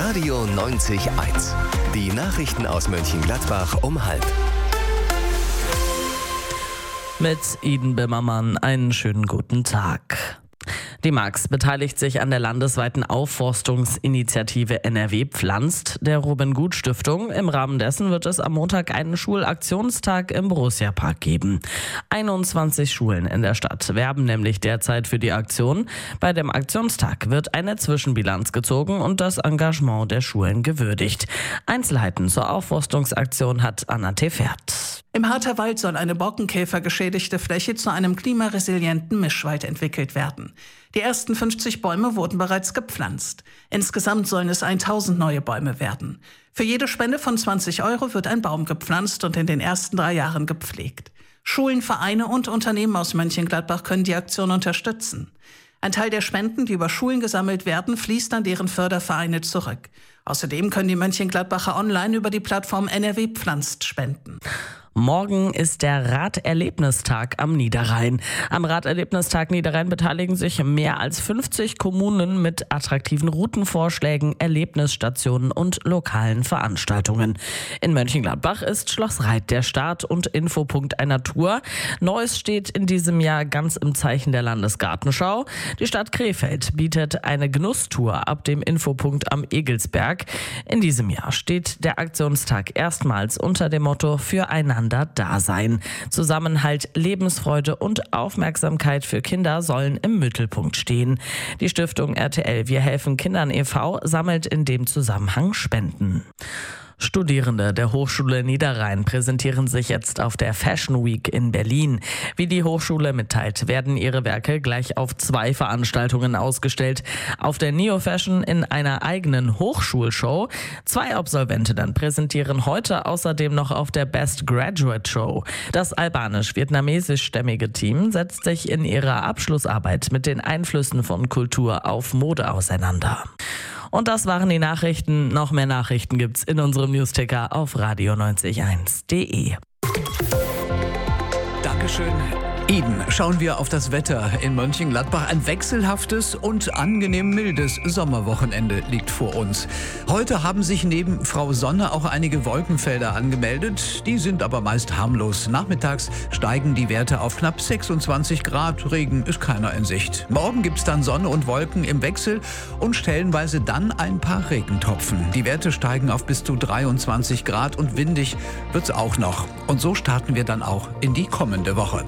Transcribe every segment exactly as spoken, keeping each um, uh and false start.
Radio neunzig Komma eins. Die Nachrichten aus Mönchengladbach um halb. Mit Iden Bimmermann einen schönen guten Tag. Die Max beteiligt sich an der landesweiten Aufforstungsinitiative N R W pflanzt der Robin-Gut-Stiftung. Im Rahmen dessen wird es am Montag einen Schulaktionstag im Borussia-Park geben. einundzwanzig Schulen in der Stadt werben nämlich derzeit für die Aktion. Bei dem Aktionstag wird eine Zwischenbilanz gezogen und das Engagement der Schulen gewürdigt. Einzelheiten zur Aufforstungsaktion hat Anna Tefert. Im Harterwald soll eine borkenkäfergeschädigte Fläche zu einem klimaresilienten Mischwald entwickelt werden. Die ersten fünfzig Bäume wurden bereits gepflanzt. Insgesamt sollen es tausend neue Bäume werden. Für jede Spende von zwanzig Euro wird ein Baum gepflanzt und in den ersten drei Jahren gepflegt. Schulen, Vereine und Unternehmen aus Mönchengladbach können die Aktion unterstützen. Ein Teil der Spenden, die über Schulen gesammelt werden, fließt an deren Fördervereine zurück. Außerdem können die Mönchengladbacher online über die Plattform N R W pflanzt spenden. Morgen ist der Raderlebnistag am Niederrhein. Am Raderlebnistag Niederrhein beteiligen sich mehr als fünfzig Kommunen mit attraktiven Routenvorschlägen, Erlebnisstationen und lokalen Veranstaltungen. In Mönchengladbach ist Schloss Reit der Start- und Infopunkt einer Tour. Neues steht in diesem Jahr ganz im Zeichen der Landesgartenschau. Die Stadt Krefeld bietet eine Genusstour ab dem Infopunkt am Egelsberg. In diesem Jahr steht der Aktionstag erstmals unter dem Motto Füreinander Dasein. Zusammenhalt, Lebensfreude und Aufmerksamkeit für Kinder sollen im Mittelpunkt stehen. Die Stiftung R T L Wir helfen Kindern e V sammelt in dem Zusammenhang Spenden. Studierende der Hochschule Niederrhein präsentieren sich jetzt auf der Fashion Week in Berlin. Wie die Hochschule mitteilt, werden ihre Werke gleich auf zwei Veranstaltungen ausgestellt. Auf der Neo Fashion in einer eigenen Hochschulshow. Zwei Absolventinnen präsentieren heute außerdem noch auf der Best Graduate Show. Das albanisch-vietnamesischstämmige Team setzt sich in ihrer Abschlussarbeit mit den Einflüssen von Kultur auf Mode auseinander. Und das waren die Nachrichten. Noch mehr Nachrichten gibt's in unserem Newsticker auf radio neunzig Komma eins punkt de. Dankeschön. Eden, schauen wir auf das Wetter in Mönchengladbach. Ein wechselhaftes und angenehm mildes Sommerwochenende liegt vor uns. Heute haben sich neben Frau Sonne auch einige Wolkenfelder angemeldet. Die sind aber meist harmlos. Nachmittags steigen die Werte auf knapp sechsundzwanzig Grad. Regen ist keiner in Sicht. Morgen gibt's dann Sonne und Wolken im Wechsel und stellenweise dann ein paar Regentropfen. Die Werte steigen auf bis zu dreiundzwanzig Grad und windig wird's auch noch. Und so starten wir dann auch in die kommende Woche.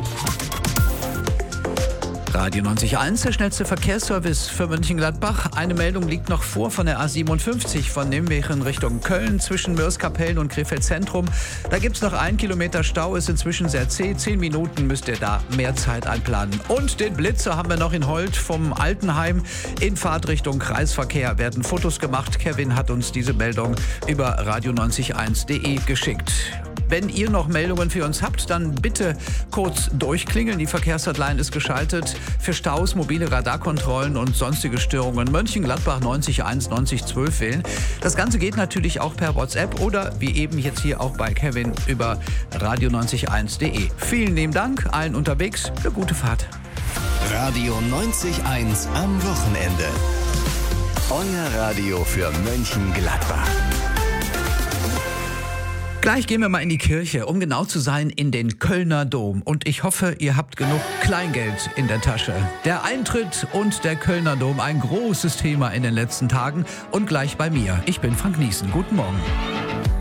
Radio neunzig Komma eins, der schnellste Verkehrsservice für Mönchengladbach. Eine Meldung liegt noch vor von der A siebenundfünfzig von Nimwegen Richtung Köln zwischen Mörs-Kapellen und Krefeld Zentrum. Da gibt es noch einen Kilometer Stau, ist inzwischen sehr zäh. Zehn Minuten müsst ihr da mehr Zeit einplanen. Und den Blitzer haben wir noch in Holt vom Altenheim. In Fahrtrichtung Kreisverkehr werden Fotos gemacht. Kevin hat uns diese Meldung über radio neunzig Komma eins punkt de geschickt. Wenn ihr noch Meldungen für uns habt, dann bitte kurz durchklingeln. Die Verkehrshotline ist geschaltet für Staus, mobile Radarkontrollen und sonstige Störungen. Mönchengladbach neunzig Komma eins neunzig zwölf wählen. Das Ganze geht natürlich auch per WhatsApp oder wie eben jetzt hier auch bei Kevin über radio neunzig Komma eins punkt de. Vielen lieben Dank allen unterwegs. Eine gute Fahrt. Radio neunzig Komma eins am Wochenende. Euer Radio für Mönchengladbach. Gleich gehen wir mal in die Kirche, um genau zu sein, in den Kölner Dom. Und ich hoffe, ihr habt genug Kleingeld in der Tasche. Der Eintritt und der Kölner Dom, ein großes Thema in den letzten Tagen. Und gleich bei mir. Ich bin Frank Niesen. Guten Morgen.